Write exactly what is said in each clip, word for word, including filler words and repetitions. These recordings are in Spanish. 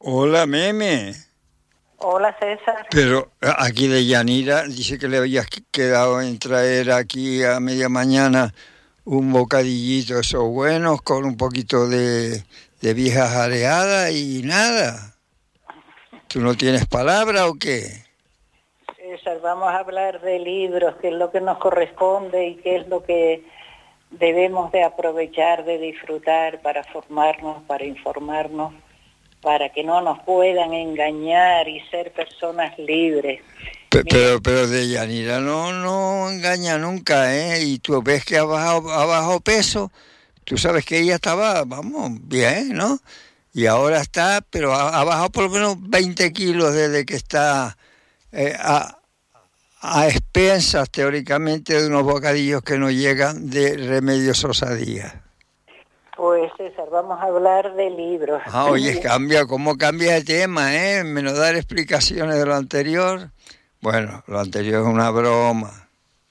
Hola, Meme. Hola, César. Pero aquí de Yanira dice que le habías quedado en traer aquí a media mañana un bocadillito, esos buenos, con un poquito de, de viejas areadas y nada. ¿Tú no tienes palabra o qué? César, vamos a hablar de libros, qué es lo que nos corresponde y qué es lo que debemos de aprovechar, de disfrutar para formarnos, para informarnos, para que no nos puedan engañar y ser personas libres. Pe- Mira, Pero, pero de Yanira no, no engaña nunca, ¿eh? Y tú ves que ha bajado, ha bajado peso. Tú sabes que ella estaba, vamos, bien, ¿no? Y ahora está, pero ha, ha bajado por lo menos veinte kilos desde que está eh, a, a expensas, teóricamente, de unos bocadillos que no llegan de Remedios Osadía. pues César, vamos a hablar de libros. Ah, oye, cambia, ¿cómo cambia el tema, eh? Menos dar explicaciones de lo anterior. Bueno, lo anterior es una broma.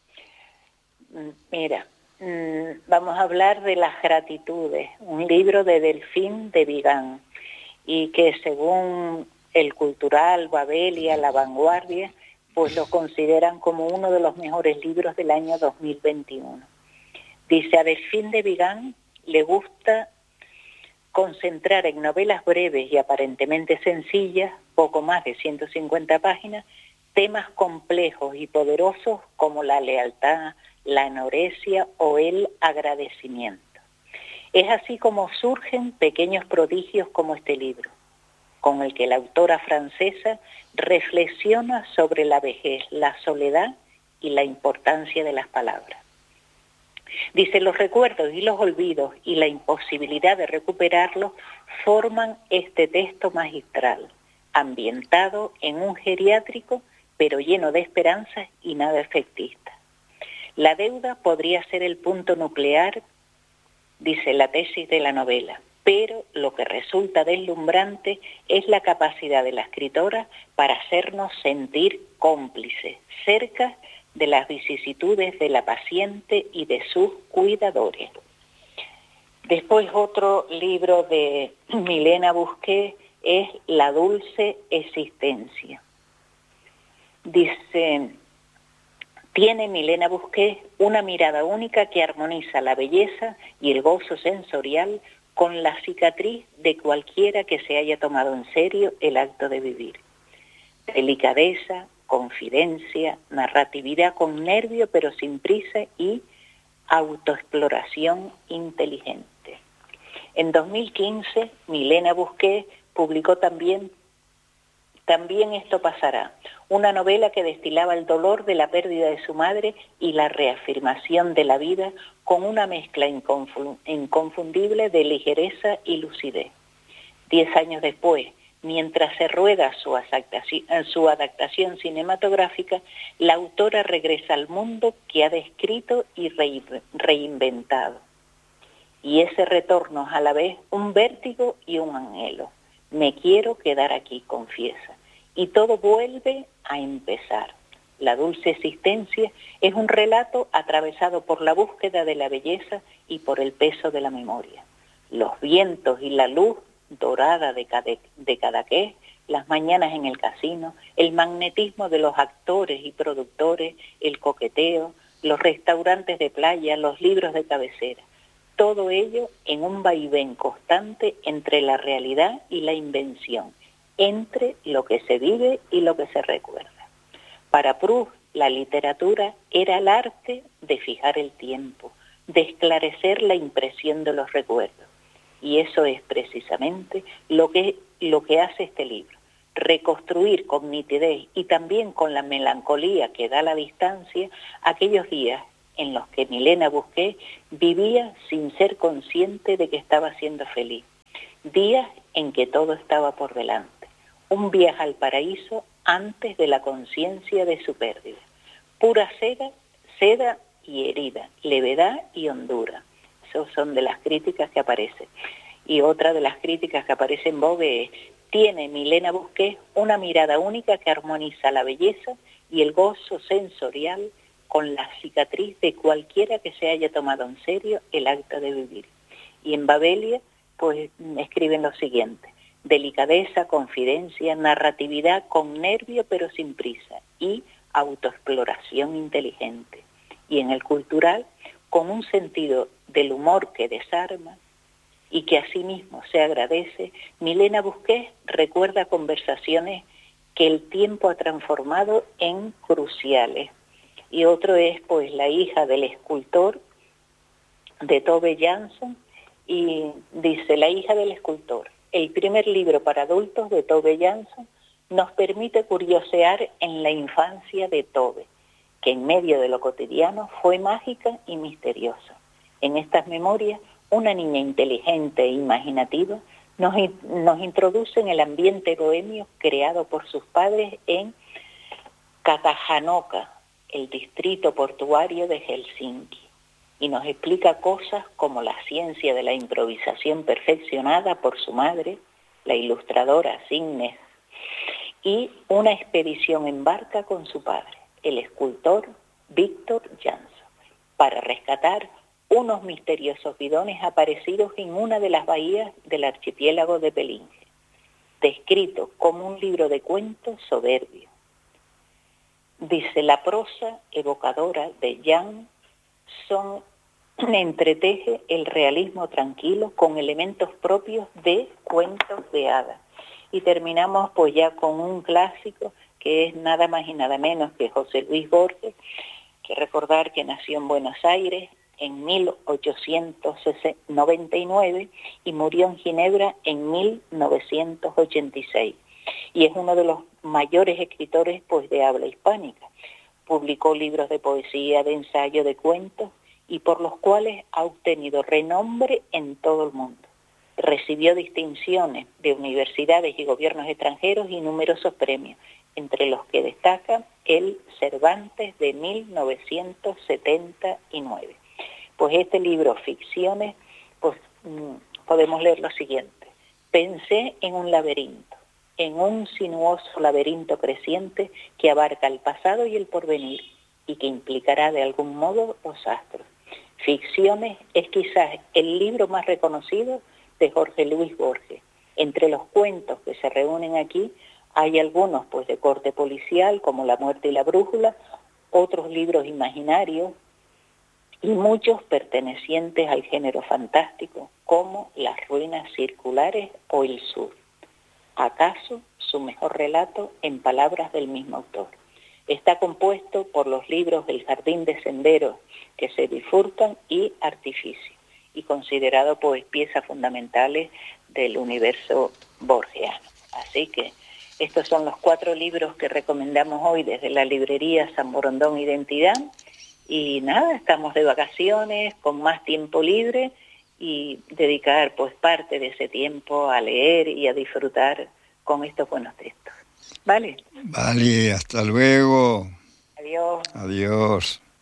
Mira, vamos a hablar de Las Gratitudes, un libro de Delfín de Vigan, y que según El Cultural, Babelia, La Vanguardia, pues lo consideran como uno de los mejores libros del año dos mil veintiuno. Dice, a Delfín de Vigan le gusta concentrar en novelas breves y aparentemente sencillas, poco más de ciento cincuenta páginas, temas complejos y poderosos como la lealtad, la anorexia o el agradecimiento. Es así como surgen pequeños prodigios como este libro, con el que la autora francesa reflexiona sobre la vejez, la soledad y la importancia de las palabras. Dice, los recuerdos y los olvidos y la imposibilidad de recuperarlos forman este texto magistral, ambientado en un geriátrico, pero lleno de esperanzas y nada efectista. La deuda podría ser el punto nuclear, dice la tesis de la novela, pero lo que resulta deslumbrante es la capacidad de la escritora para hacernos sentir cómplices, cerca de las vicisitudes de la paciente y de sus cuidadores. Después otro libro de Milena Busqué es La dulce existencia. Dice, tiene Milena Busqué una mirada única que armoniza la belleza y el gozo sensorial con la cicatriz de cualquiera que se haya tomado en serio el acto de vivir. Delicadeza, confidencia, narratividad con nervio pero sin prisa y autoexploración inteligente. En dos mil quince, Milena Busqué publicó también También esto pasará, una novela que destilaba el dolor de la pérdida de su madre y la reafirmación de la vida con una mezcla inconfundible de ligereza y lucidez. Diez años después, mientras se rueda su adaptación, su adaptación cinematográfica, la autora regresa al mundo que ha descrito y reinventado. Y ese retorno es a la vez un vértigo y un anhelo. Me quiero quedar aquí, confiesa. Y todo vuelve a empezar. La dulce existencia es un relato atravesado por la búsqueda de la belleza y por el peso de la memoria. Los vientos y la luz dorada de Cadaqués, las mañanas en el casino, el magnetismo de los actores y productores, el coqueteo, los restaurantes de playa, los libros de cabecera. Todo ello en un vaivén constante entre la realidad y la invención, entre lo que se vive y lo que se recuerda. Para Proust, la literatura era el arte de fijar el tiempo, de esclarecer la impresión de los recuerdos. Y eso es precisamente lo que, lo que hace este libro, reconstruir con nitidez y también con la melancolía que da la distancia aquellos días en los que Milena Busqué vivía sin ser consciente de que estaba siendo feliz. Días en que todo estaba por delante. Un viaje al paraíso antes de la conciencia de su pérdida. Pura seda, seda y herida, levedad y hondura. Esas son de las críticas que aparecen. Y otra de las críticas que aparece en Vogue es, tiene Milena Busqué una mirada única que armoniza la belleza y el gozo sensorial con la cicatriz de cualquiera que se haya tomado en serio el acto de vivir. Y en Babelia, pues escriben lo siguiente, delicadeza, confidencia, narratividad con nervio pero sin prisa y autoexploración inteligente. Y en el cultural, con un sentido del humor que desarma y que asimismo se agradece, Milena Busquets recuerda conversaciones que el tiempo ha transformado en cruciales. Y otro es pues La hija del escultor, de Tove Jansson, y dice: La hija del escultor, el primer libro para adultos de Tove Jansson, nos permite curiosear en la infancia de Tove, que en medio de lo cotidiano fue mágica y misteriosa. En estas memorias, una niña inteligente e imaginativa nos, nos introduce en el ambiente bohemio creado por sus padres en Katajanoka, el distrito portuario de Helsinki, y nos explica cosas como la ciencia de la improvisación perfeccionada por su madre, la ilustradora Signe, y una expedición en barca con su padre, el escultor Víctor Jansson, para rescatar unos misteriosos bidones aparecidos en una de las bahías del archipiélago de Pelinge, descrito como un libro de cuentos soberbio. Dice: la prosa evocadora de Jansson entreteje el realismo tranquilo con elementos propios de cuentos de hadas. Y terminamos pues ya con un clásico que es nada más y nada menos que José Luis Borges, que recordar que nació en Buenos Aires en mil ochocientos noventa y nueve y murió en Ginebra en mil novecientos ochenta y seis. Y es uno de los mayores escritores pues de habla hispánica. Publicó libros de poesía, de ensayo, de cuentos, y por los cuales ha obtenido renombre en todo el mundo. Recibió distinciones de universidades y gobiernos extranjeros y numerosos premios, entre los que destaca el Cervantes de mil novecientos setenta y nueve. Pues este libro, Ficciones, pues podemos leer lo siguiente: pensé en un laberinto, en un sinuoso laberinto creciente que abarca el pasado y el porvenir y que implicará de algún modo los astros. Ficciones es quizás el libro más reconocido de Jorge Luis Borges. Entre los cuentos que se reúnen aquí hay algunos pues de corte policial, como La muerte y la brújula, otros libros imaginarios y muchos pertenecientes al género fantástico, como Las ruinas circulares o El sur. ¿Acaso su mejor relato en palabras del mismo autor? Está compuesto por los libros El jardín de senderos que se bifurcan y Artificio, y considerado pues piezas fundamentales del universo borgiano. Así que estos son los cuatro libros que recomendamos hoy desde la librería San Borondón Identidad. Y nada, estamos de vacaciones, con más tiempo libre, y dedicar pues parte de ese tiempo a leer y a disfrutar con estos buenos textos. ¿Vale? Vale, hasta luego. Adiós. Adiós.